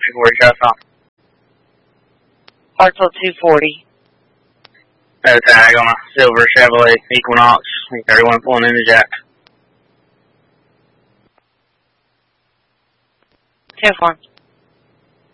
240 shots on. Hartsville 240. No tag on a silver Chevrolet Equinox, 31 pulling into Jack. 10-4.